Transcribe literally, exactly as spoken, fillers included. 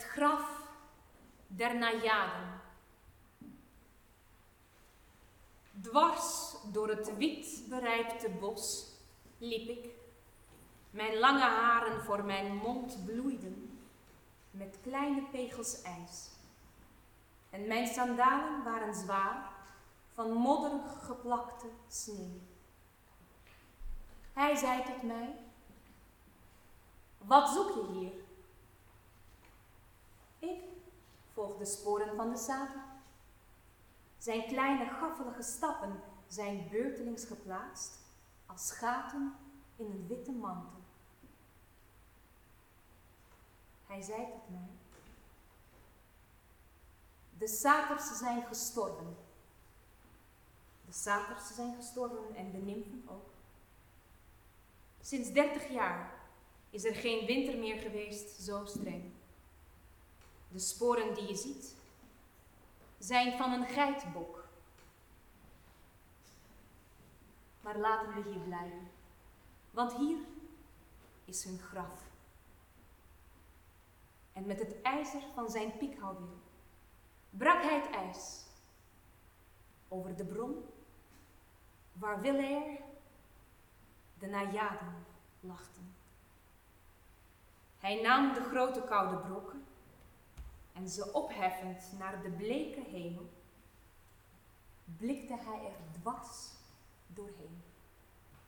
graf der Najaden. Dwars door het wit berijpte bos liep ik. Mijn lange haren voor mijn mond bloeiden met kleine pegels ijs. En mijn sandalen waren zwaar van modderig geplakte sneeuw. Hij zei tot mij: wat zoek je hier? Ik volg de sporen van de Sata. Zijn kleine gaffelige stappen zijn beurtelings geplaatst als gaten in een witte mantel. Hij zei tot mij: de Saters zijn gestorven. De Saters zijn gestorven en de nymfen ook. Sinds dertig jaar is er geen winter meer geweest zo streng. De sporen die je ziet zijn van een geitbok. Maar laten we hier blijven, want hier is hun graf. En met het ijzer van zijn piekhouweel brak hij het ijs over de bron waar willeer de Najaden lachten. Hij nam de grote koude brokken en ze opheffend naar de bleke hemel, blikte hij er dwars doorheen.